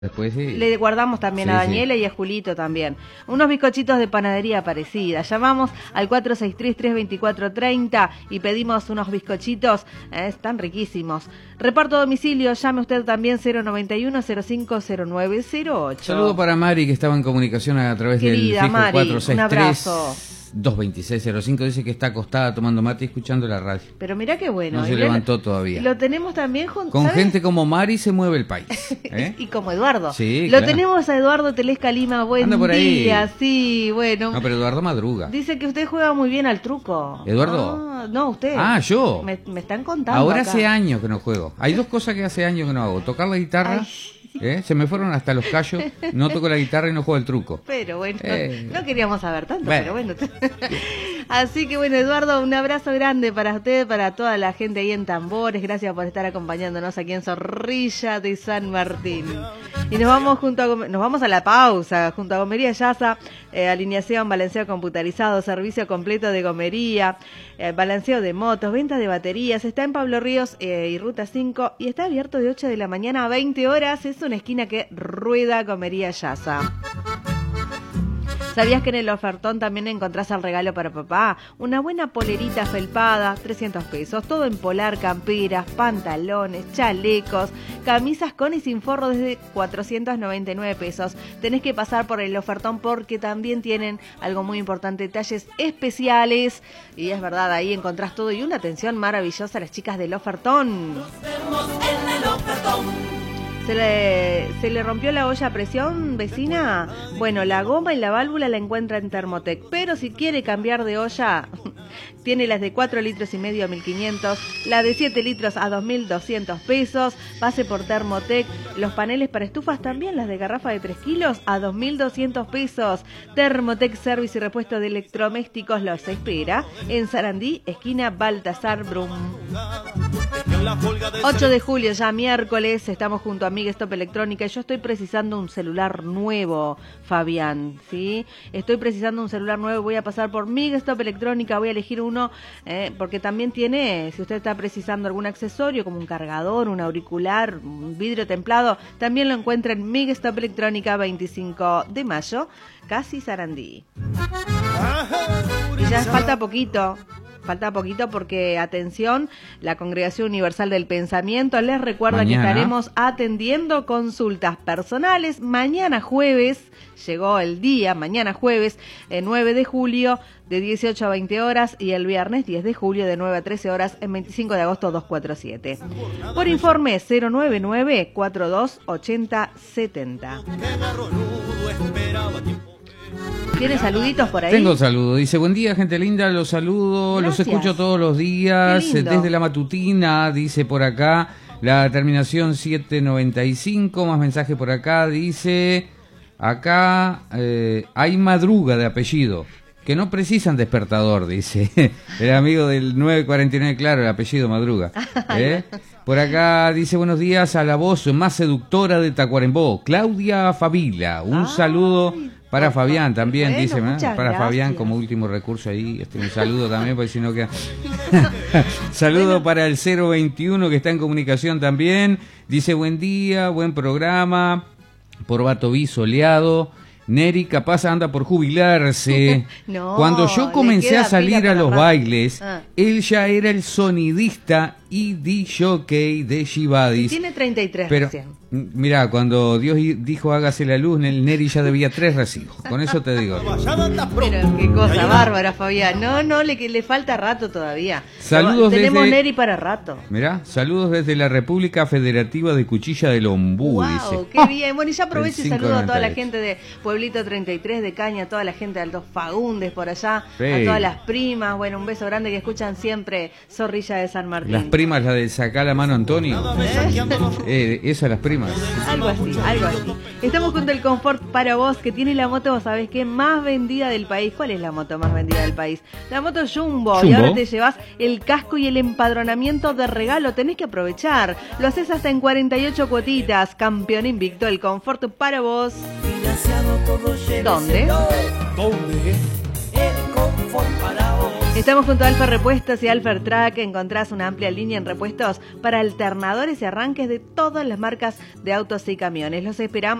Después sí. Le guardamos también a Daniela y a Julito también. Unos bizcochitos de panadería parecida. Llamamos al 463-324-30 y pedimos unos bizcochitos. Están riquísimos. Reparto domicilio, llame usted también 091-050908. Saludo para Mari, que estaba en comunicación a través Querida, del fijo Mari, 463. un abrazo. 22605, dice que está acostada tomando mate y escuchando la radio. Pero mira qué bueno. No se levantó todavía. Lo tenemos también junto. Con gente como Mari se mueve el país. Y como Eduardo. Sí, Lo claro. tenemos a Eduardo Telesca Lima. Buen Anda por día. ahí. Sí, bueno. No, pero Eduardo madruga. Dice que usted juega muy bien al truco. ¿Eduardo? No, usted. Yo. Me están contando. Ahora acá. hace años que no juego. Hay dos cosas que hace años que no hago. Tocar la guitarra. Se me fueron hasta los callos. No toco la guitarra y no juego el truco. Pero bueno, no queríamos saber tanto, Bueno. pero bueno. Así que bueno, Eduardo, un abrazo grande para usted, para toda la gente ahí en Tambores. Gracias por estar acompañándonos aquí en Zorrilla de San Martín. Y nos vamos a la pausa junto a Gomería Yasa, alineación, balanceo computarizado, servicio completo de gomería, balanceo de motos, venta de baterías. Está en Pablo Ríos y Ruta 5 y está abierto de 8 de la mañana a 20 horas. Es una esquina que rueda Gomería Yasa. ¿Sabías que en el ofertón también encontrás el regalo para papá? Una buena polerita felpada, 300 pesos. Todo en polar, camperas, pantalones, chalecos, camisas con y sin forro desde 499 pesos. Tenés que pasar por el ofertón porque también tienen algo muy importante, talles especiales. Y es verdad, ahí encontrás todo y una atención maravillosa a las chicas del ofertón. ¿Se le rompió la olla a presión, vecina? Bueno, la goma y la válvula la encuentra en Thermotec, pero si quiere cambiar de olla, tiene las de 4 litros y medio a 1.500, la de 7 litros a 2.200 pesos, pase por Thermotec, los paneles para estufas también, las de garrafa de 3 kilos a 2.200 pesos. Thermotec Service y repuesto de electrodomésticos los espera en Sarandí, esquina Baltasar Brum. 8 de julio, ya miércoles, estamos junto a Amiga Stop Electrónica y yo estoy precisando un celular nuevo, Fabián, ¿sí? Estoy precisando un celular nuevo, voy a pasar por Amiga Stop Electrónica, voy a elegir uno, porque también tiene, si usted está precisando algún accesorio como un cargador, un auricular, un vidrio templado, también lo encuentra en Amiga Stop Electrónica 25 de mayo, casi Sarandí. Y ya falta poquito porque, atención, la Congregación Universal del Pensamiento les recuerda que estaremos atendiendo consultas personales mañana jueves, llegó el día, mañana jueves, 9 de julio, de 18 a 20 horas, y el viernes 10 de julio, de 9 a 13 horas, en 25 de agosto 247. Por informe 099-428070. ¿Tiene saluditos por ahí? Tengo saludos. Dice, buen día, gente linda, los saludo, Gracias. los escucho todos los días, Qué lindo. desde la matutina, dice por acá, la terminación 795, más mensaje por acá, dice, acá hay madruga de apellido, que no precisan despertador, dice, el amigo del 949, claro, el apellido Madruga. Por acá dice, buenos días a la voz más seductora de Tacuarembó, Claudia Favila, un saludo para Fabián también, bueno, dice, para gracias. Fabián como último recurso ahí, un saludo también, porque si no queda... Saludo para el 021 que está en comunicación también, dice, buen día, buen programa, por Batoví soleado, Neri capaz anda por jubilarse. No, cuando yo comencé a salir a los bailes, Ah. él ya era el sonidista y DJ de Shibadis. Tiene 33 Pero, recién. mirá, cuando Dios dijo hágase la luz, el Neri ya debía 3 recibos. Con eso te digo. Pero qué cosa bárbara, Fabián. No, le falta rato todavía. Saludos Tenemos desde... Neri para rato. Mirá, saludos desde la República Federativa de Cuchilla del Ombú, Wow, dice. qué bien. Bueno, y ya aprovecho y El saludo a toda la 598. gente de Pueblito 33 de Caña, a toda la gente de Altos Fagundes por allá, Sí. a todas las primas. Bueno, un beso grande que escuchan siempre Zorrilla de San Martín. Las primas, la de sacar la mano Antonio. Esas las primas. Algo así. Estamos junto al Confort para vos, que tiene la moto, vos sabés qué, más vendida del país. ¿Cuál es la moto más vendida del país? La moto Jumbo. Y ahora te llevas el casco y el empadronamiento de regalo. Tenés que aprovechar. Lo haces hasta en 48 cuotitas. Campeón invicto, el Confort para vos. ¿Dónde? El confort para vos. Estamos junto a Alfa Repuestos y Alfa Track. Encontrás una amplia línea en repuestos para alternadores y arranques de todas las marcas de autos y camiones. Los esperamos